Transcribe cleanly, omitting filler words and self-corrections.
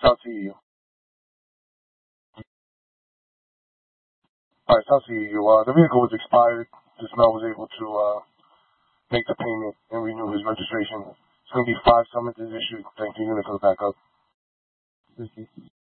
I'll see you. Alright, I'll see you. The vehicle was expired. This man was able to make the payment and renew his registration. It's going to be 5 summonses issued. Thank you. You're going to come back up.